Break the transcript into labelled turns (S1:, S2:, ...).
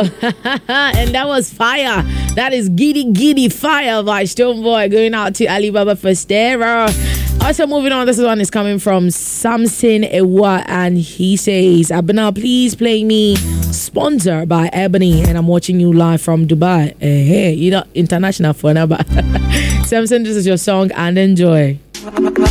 S1: And that was Fire. That is Giddy Giddy Fire by Stonebwoy, going out to Alibaba Festera. Also moving on, this one is coming from Samson Ewa, and he says, Abena, please play me Sponsor by Ebony, and I'm watching you live from Dubai. Hey, you know, international for now, but Samson, this is your song, and enjoy.